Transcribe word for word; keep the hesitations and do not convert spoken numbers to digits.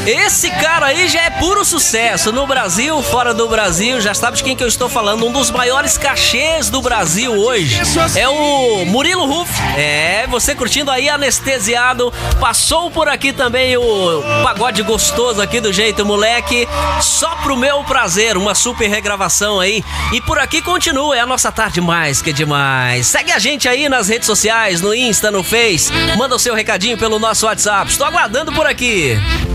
Esse cara aí já é puro sucesso. No Brasil, fora do Brasil, já sabe de quem que eu estou falando. Um dos maiores cachês do Brasil hoje é o Murilo Huff. É, você curtindo aí Anestesiado. Passou por aqui também o pagode gostoso aqui do Jeito Moleque. Só pro meu prazer, uma super regravação aí. E por aqui continua, é a nossa tarde mais que demais. Segue a gente aí nas redes sociais, no Insta, no Face. Manda o seu recadinho pelo nosso WhatsApp. Estou aguardando por aqui.